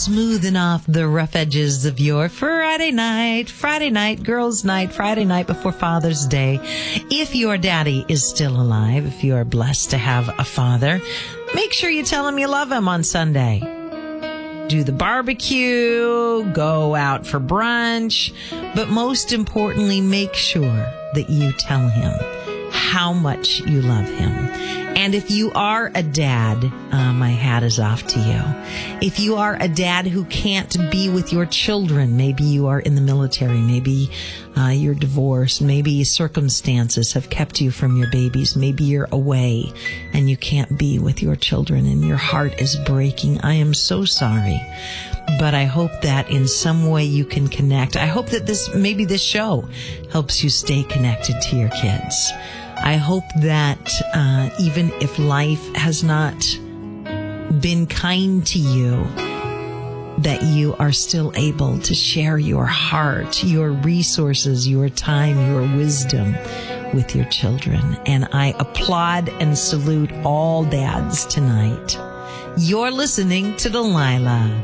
smoothing off the rough edges of your Friday night, girls' night, Friday night before Father's Day. If your daddy is still alive, if you are blessed to have a father, make sure you tell him you love him on Sunday. Do the barbecue, go out for brunch, but most importantly, make sure that you tell him how much you love him. And if you are a dad, my hat is off to you. If you are a dad who can't be with your children, maybe you are in the military, maybe you're divorced, maybe circumstances have kept you from your babies, maybe you're away and you can't be with your children and your heart is breaking. I am so sorry. But I hope that in some way you can connect. I hope that maybe this show helps you stay connected to your kids. I hope that even if life has not been kind to you, that you are still able to share your heart, your resources, your time, your wisdom with your children. And I applaud and salute all dads tonight. You're listening to Delilah.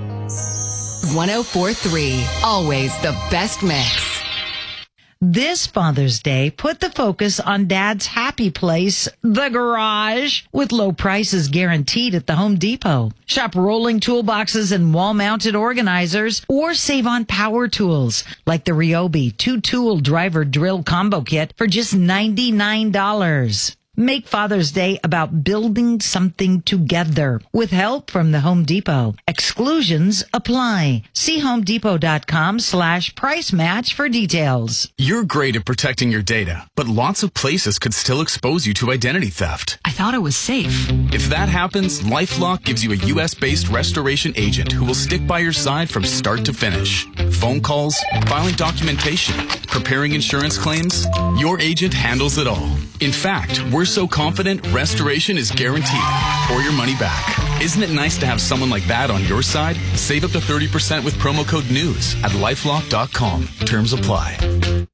104.3, always the best mix. This Father's Day, put the focus on Dad's happy place, the garage, with low prices guaranteed at the Home Depot. Shop rolling toolboxes and wall-mounted organizers, or save on power tools like the Ryobi 2-tool driver drill combo kit for just $99. Make Father's Day about building something together with help from the Home Depot. Exclusions apply. See homedepot.com/price match for details. You're great at protecting your data, but lots of places could still expose you to identity theft. I thought it was safe. If that happens, LifeLock gives you a U.S.-based restoration agent who will stick by your side from start to finish. Phone calls, filing documentation, preparing insurance claims, your agent handles it all. In fact, we're so confident restoration is guaranteed or your money back. Isn't it nice to have someone like that on your side? Save up to 30% with promo code NEWS at LifeLock.com. Terms apply.